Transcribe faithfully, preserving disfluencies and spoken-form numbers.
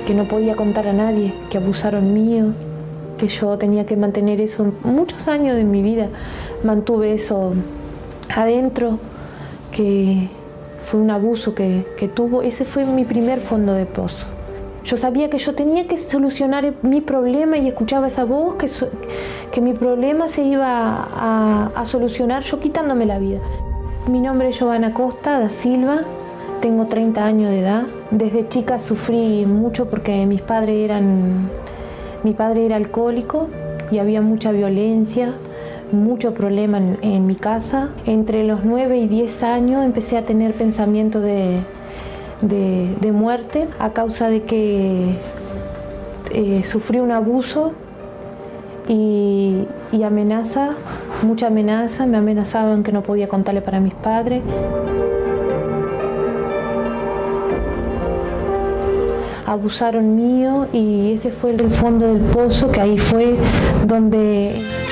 que no podía contar a nadie, que abusaron mío, que yo tenía que mantener eso. Muchos años de mi vida mantuve eso adentro, que fue un abuso que, que tuvo. Ese fue mi primer fondo de pozo. Yo sabía que yo tenía que solucionar mi problema y escuchaba esa voz que, que mi problema se iba a, a solucionar yo quitándome la vida. Mi nombre es Giovanna Costa da Silva, tengo treinta años de edad. Desde chica sufrí mucho porque mis padres eran, mi padre era alcohólico y había mucha violencia, mucho problema en, en mi casa. Entre los nueve y diez años empecé a tener pensamientos de De, de muerte a causa de que eh, sufrí un abuso y, y amenaza, mucha amenaza, me amenazaban que no podía contarle para mis padres. Abusaron mío y ese fue el fondo del pozo, que ahí fue donde